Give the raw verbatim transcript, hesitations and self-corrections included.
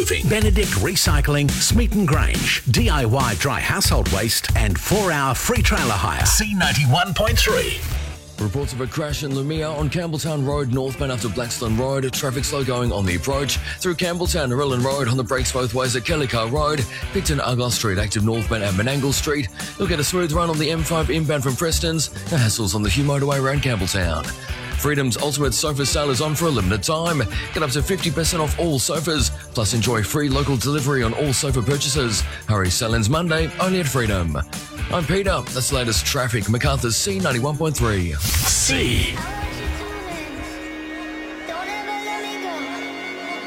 Roofing, Benedict Recycling, Smeaton Grange, D I Y Dry Household Waste, and four hour free trailer hire. C ninety-one point three. Reports of a crash in Lumia on Campbelltown Road, northbound after Blackstone Road. Traffic slow going on the approach through Campbelltown, Rillan Road, on the brakes both ways at Kellycar Road. Picton Argyle Street, active northbound at Menangle Street. You'll get a smooth run on the M five inbound from Preston's. No hassles on the Hugh motorway around Campbelltown. Freedom's Ultimate Sofa Sale is on for a limited time. Get up to fifty percent off all sofas, plus enjoy free local delivery on all sofa purchases. Hurry, sale ends Monday, only at Freedom. I'm Peter. That's the latest traffic. MacArthur's C ninety-one point three. C